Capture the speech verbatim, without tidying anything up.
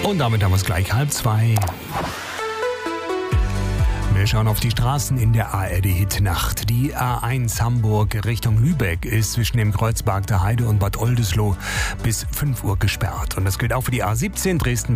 Und damit haben wir es gleich halb zwei. Wir schauen auf die Straßen in der A R D-Hitnacht. Die A eins Hamburg Richtung Lübeck ist zwischen dem Kreuz Bargter Heide und Bad Oldesloe bis fünf Uhr gesperrt. Und das gilt auch für die A siebzehn Dresden